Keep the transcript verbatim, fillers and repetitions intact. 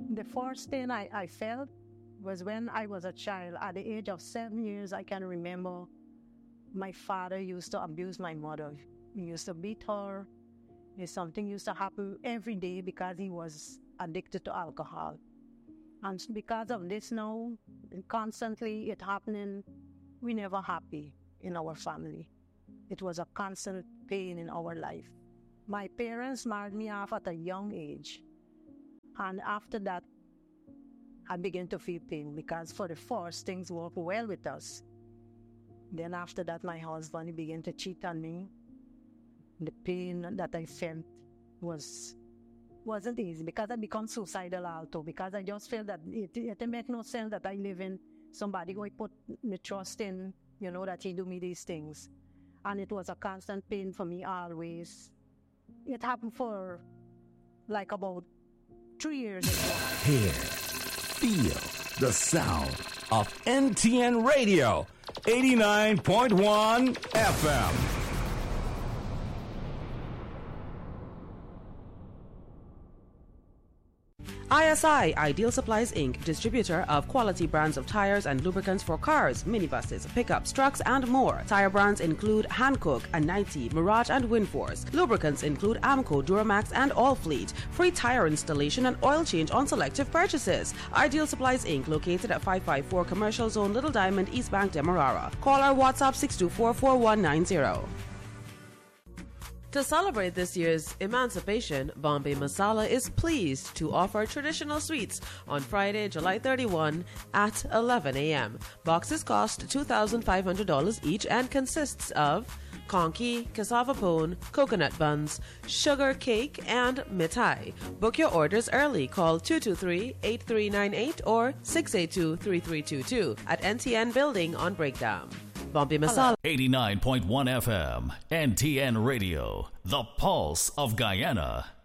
The first thing I, I felt was when I was a child. At the age of seven years, I can remember my father used to abuse my mother. He used to beat her. Something used to happen every day because he was addicted to alcohol. And because of this now, and constantly it happening, we never happy in our family. It was a constant pain in our life. My parents married me off at a young age. And after that, I began to feel pain because for the first, things worked well with us. Then after that, my husband began to cheat on me. The pain that I felt was, wasn't easy because I become suicidal also because I just felt that it, it make no sense that I live in somebody who I put the trust in, you know, that he do me these things. And it was a constant pain for me always. It happened for like about three years ago. Hear, feel the sound of N T N Radio, eighty-nine point one F M. I S I, Ideal Supplies Incorporated, distributor of quality brands of tires and lubricants for cars, minibuses, pickups, trucks, and more. Tire brands include Hankook, Anite, Mirage, and Winforce. Lubricants include Amco, Duramax, and Allfleet. Free tire installation and oil change on selective purchases. Ideal Supplies Incorporated, located at five five four Commercial Zone, Little Diamond, East Bank, Demerara. Call our WhatsApp six two four, four one nine zero. To celebrate this year's emancipation, Bombay Masala is pleased to offer traditional sweets on Friday, July thirty-first at eleven a.m. Boxes cost two thousand five hundred dollars each and consists of conky, cassava pone, coconut buns, sugar cake, and mithai. Book your orders early. Call two two three, eight three nine eight or six eight two, three three two two at N T N Building on Breakdown. Bombay Masala. eighty-nine point one F M, N T N Radio, the pulse of Guyana.